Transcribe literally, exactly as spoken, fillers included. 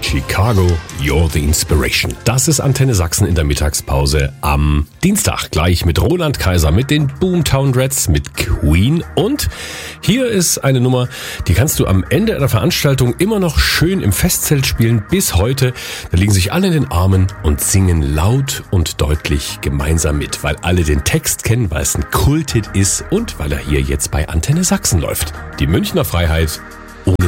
Chicago, You're the Inspiration. Das ist Antenne Sachsen in der Mittagspause am Dienstag. Gleich mit Roland Kaiser, mit den Boomtown Rats, mit Queen. Und hier ist eine Nummer, die kannst du am Ende einer Veranstaltung immer noch schön im Festzelt spielen. Bis heute. Da liegen sich alle in den Armen und singen laut und deutlich gemeinsam mit, weil alle den Text kennen, weil es ein Kulthit ist und weil er hier jetzt bei Antenne Sachsen läuft. Die Münchner Freiheit